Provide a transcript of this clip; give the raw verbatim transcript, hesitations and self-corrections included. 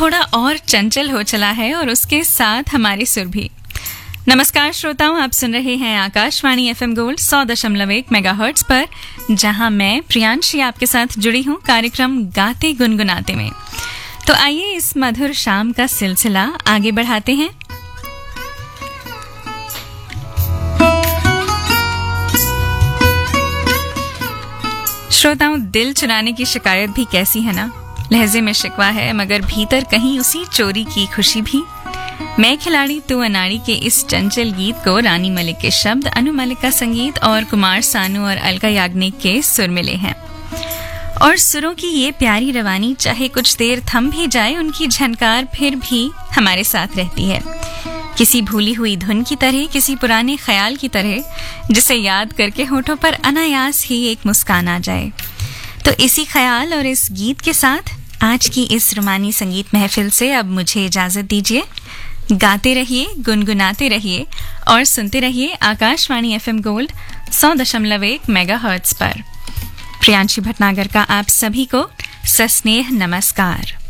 थोड़ा और चंचल हो चला है और उसके साथ हमारी सुर भी। नमस्कार श्रोताओं, आप सुन रहे हैं आकाशवाणी एफएम गोल्ड सौ दशमलव एक मेगाहर्ट्ज पर, जहां मैं प्रियांशी आपके साथ जुड़ी हूं कार्यक्रम गाते गुनगुनाते में। तो आइए इस मधुर शाम का सिलसिला आगे बढ़ाते हैं। श्रोताओं, दिल चुराने की शिकायत भी कैसी है ना। लहजे में शिकवा है मगर भीतर कहीं उसी चोरी की खुशी भी। मैं खिलाड़ी तू अनाड़ी के इस चंचल गीत को रानी मलिक के शब्द, अनु मलिक का संगीत और कुमार सानू और अलका याग्निक के सुर मिले हैं। और सुरों की ये प्यारी रवानी चाहे कुछ देर थम भी जाए, उनकी झनकार फिर भी हमारे साथ रहती है, किसी भूली हुई धुन की तरह, किसी पुराने ख्याल की तरह, जिसे याद करके होठों पर अनायास ही एक मुस्कान आ जाए। तो इसी ख्याल और इस गीत के साथ आज की इस रुमानी संगीत महफिल से अब मुझे इजाजत दीजिए। गाते रहिए, गुनगुनाते रहिए और सुनते रहिए आकाशवाणी एफएम गोल्ड सौ दशमलव एक मेगाहर्ट्ज पर। प्रियांशी भटनागर का आप सभी को सस्नेह नमस्कार।